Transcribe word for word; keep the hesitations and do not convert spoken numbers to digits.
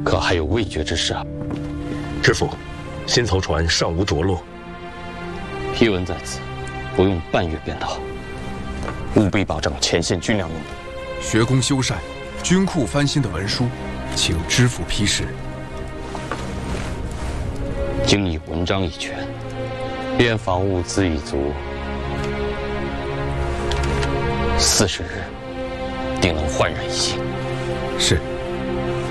可还有未决之事啊。 知府，新曹船尚无着落， 批文在此，不用半月便到。务必保证前线军粮用度。 学宫修缮、军库翻新的文书，请知府批示。 经以文章一卷，边防物资已足，四十日定能焕然一新。 是。